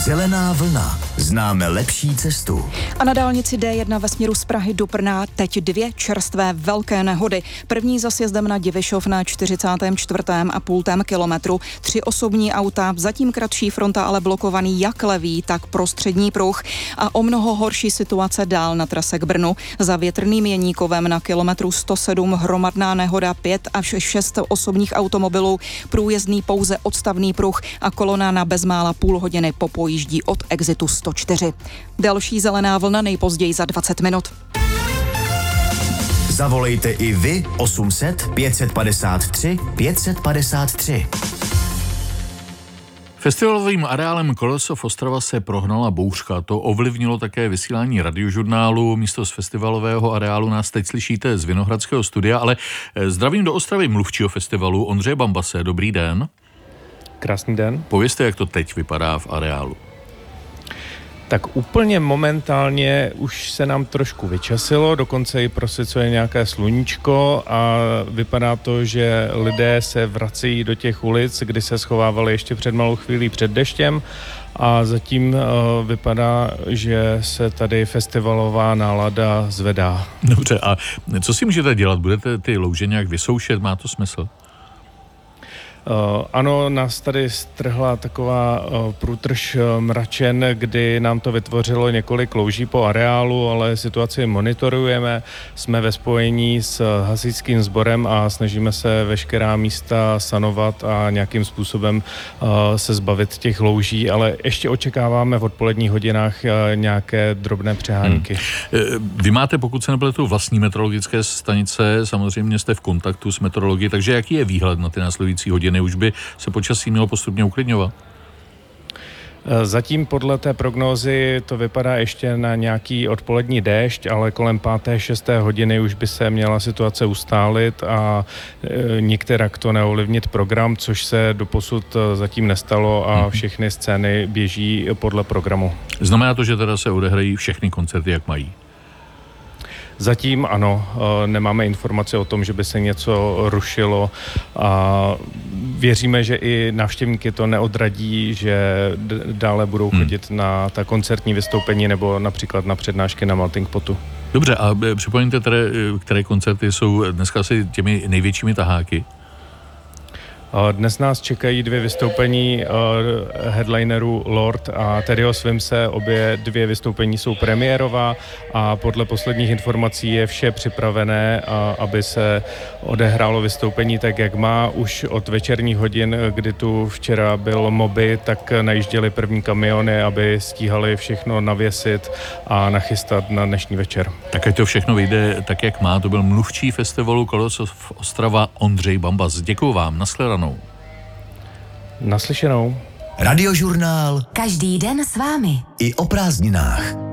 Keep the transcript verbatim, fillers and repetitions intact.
Zelená vlna. Známe lepší cestu. A na dálnici D jedna ve směru z Prahy do Brna teď dvě čerstvé velké nehody. První za sjezdem na Divišov na čtyřicátém čtvrtém a půltém kilometru. Tři osobní auta, zatím kratší fronta, ale blokovaný jak levý, tak prostřední pruh. A o mnoho horší situace dál na trase k Brnu. Za Větrným Jeníkovem na kilometru sto sedm hromadná nehoda, pět až šest osobních automobilů, průjezdný pouze odstavný pruh a kolona na bezmála půl hodiny popojíždí od exitu sto čtyři. Další zelená vlna nejpozději za dvacet minut. Zavolejte i vy osm set pět padesát tři pět padesát tři. Festivalovým areálem Kolosov Ostrava se prohnala bouřka. To ovlivnilo také vysílání radiožurnálu. Místo z festivalového areálu nás teď slyšíte z Vinohradského studia, ale zdravím do Ostravy mluvčího festivalu Ondřeje Bambase. Dobrý den. Krásný den. Povězte, jak to teď vypadá v areálu. Tak úplně momentálně už se nám trošku vyčasilo, dokonce i prosvěcuje nějaké sluníčko a vypadá to, že lidé se vracejí do těch ulic, kdy se schovávali ještě před malou chvílí před deštěm a zatím uh, vypadá, že se tady festivalová nálada zvedá. Dobře, a co si můžete dělat? Budete ty louže nějak vysoušet? Má to smysl? Uh, ano, nás tady strhla taková uh, průtrž uh, mračen, kdy nám to vytvořilo několik louží po areálu, ale situaci monitorujeme, jsme ve spojení s hasičským sborem a snažíme se veškerá místa sanovat a nějakým způsobem uh, se zbavit těch louží, ale ještě očekáváme v odpoledních hodinách uh, nějaké drobné přehánky. Hmm. Vy máte, pokud se nepletu, vlastní meteorologické stanice, samozřejmě jste v kontaktu s meteorologií, takže jaký je výhled na ty následující hodiny? Už by se počasí mělo postupně uklidňovat? Zatím podle té prognózy to vypadá ještě na nějaký odpolední déšť, ale kolem páté, šesté hodiny už by se měla situace ustálit a e, některak to neovlivnit program, což se doposud zatím nestalo a všechny scény běží podle programu. Znamená to, že teda se odehrají všechny koncerty, jak mají? Zatím ano, nemáme informace o tom, že by se něco rušilo a věříme, že i návštěvníky to neodradí, že d- dále budou chodit hmm. na ta koncertní vystoupení nebo například na přednášky na Melting Potu. Dobře, a připomeňte, které, které koncerty jsou dneska asi těmi největšími taháky? Dnes nás čekají dvě vystoupení headlinerů Lord a Teddyho Swimse. Obě dvě vystoupení jsou premiérová a podle posledních informací je vše připravené, aby se odehrálo vystoupení tak, jak má. Už od večerních hodin, kdy tu včera byl Moby, tak najížděli první kamiony, aby stíhali všechno navěsit a nachystat na dnešní večer. Tak ať to všechno vyjde tak, jak má. To byl mluvčí festivalu Kolosov Ostrava Ondřej Bambas. Děkuju vám. Nashledanou. Naslyšenou. Radiožurnál. Každý den s vámi. I o prázdninách.